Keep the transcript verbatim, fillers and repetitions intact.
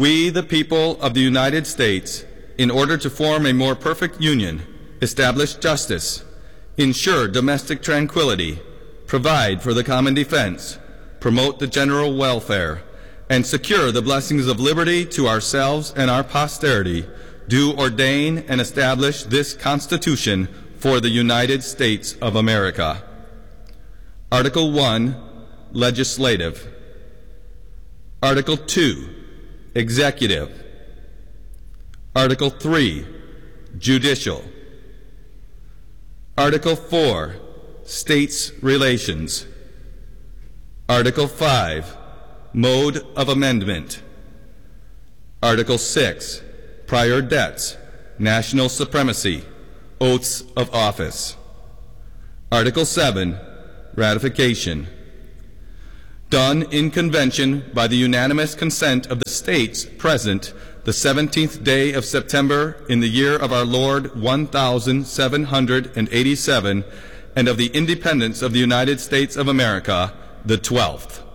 We, the people of the United States, in order to form a more perfect union, establish justice, ensure domestic tranquility, provide for the common defense, promote the general welfare, and secure the blessings of liberty to ourselves and our posterity, do ordain and establish this Constitution for the United States of America. Article one, Legislative. Article two, Executive. Article three, Judicial. Article four, States Relations. Article five, Mode of Amendment. Article six, Prior Debts, National Supremacy, Oaths of Office. Article seven, Ratification. Done in convention by the unanimous consent of the states present the seventeenth day of September in the year of our Lord one thousand seven hundred eighty-seven, and of the independence of the United States of America the twelfth.